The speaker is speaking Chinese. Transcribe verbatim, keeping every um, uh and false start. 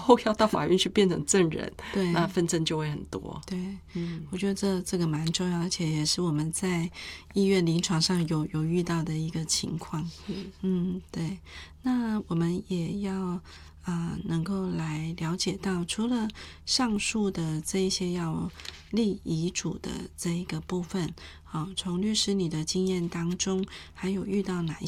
后要到法院去变成证人， 对， 那纷争就会很多。 对， 嗯， 我觉得这这个蛮重要，而且也是我们在医院临床上有有遇到的一个情况。 嗯嗯，对。那我们也要啊、呃能够来了解到，除了上述的这一些要立遗嘱的这一个部分，好、从律师你的经验当中，还有遇到哪一